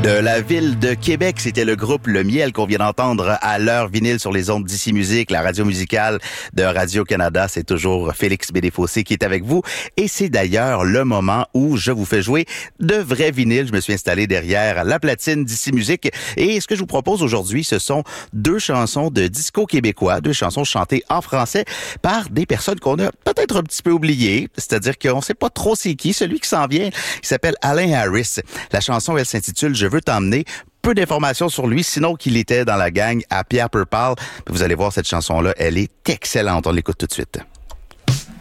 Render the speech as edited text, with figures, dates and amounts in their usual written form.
De la ville de Québec, c'était le groupe Le Miel qu'on vient d'entendre à l'heure vinyle sur les ondes d'Ici Musique, la radio musicale de Radio-Canada. C'est toujours Félix Bédéfossé qui est avec vous. Et c'est d'ailleurs le moment où je vous fais jouer de vrais vinyles. Je me suis installé derrière la platine d'Ici Musique. Et ce que je vous propose aujourd'hui, ce sont deux chansons de disco québécois, deux chansons chantées en français par des personnes qu'on a peut-être un petit peu oubliées. C'est-à-dire qu'on sait pas trop c'est qui. Celui qui s'en vient, il s'appelle Alain Harris. La chanson, elle s'intitule « Je veux t'emmener ». Peu d'informations sur lui, sinon qu'il était dans la gang à Pierre Perpal. Vous allez voir, cette chanson-là, elle est excellente. On l'écoute tout de suite.